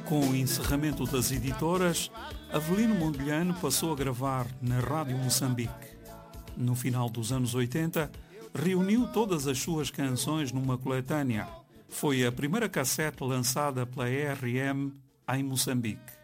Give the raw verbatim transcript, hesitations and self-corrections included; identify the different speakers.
Speaker 1: Com o encerramento das editoras, Avelino Mondlane passou a gravar na Rádio Moçambique. No final dos anos oitenta, reuniu todas as suas canções numa coletânea. Foi a primeira cassete lançada pela R M em Moçambique.